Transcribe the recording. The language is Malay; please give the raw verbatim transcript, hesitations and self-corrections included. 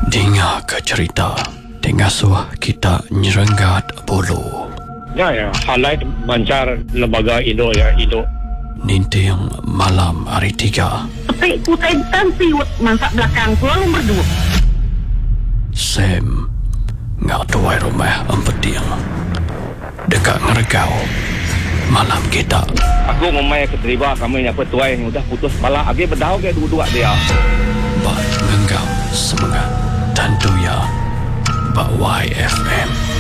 Dengar ke cerita Dengar suah kita nyerenggat bulu. Ya, ya. Highlight bancar lembaga Indo ya, Indo. Ninting malam hari tiga. Tapi kutai siwet masak belakang pulang nomor dua. Sam ngak tuai rumah empeting. Dekat ngeregau malam kita. Aku ngomai keterima kami yang petuai yang udah putus malah agi berdau ke dua-dua dia. Bak ngenggam semangat tentu ya Bak Y F M.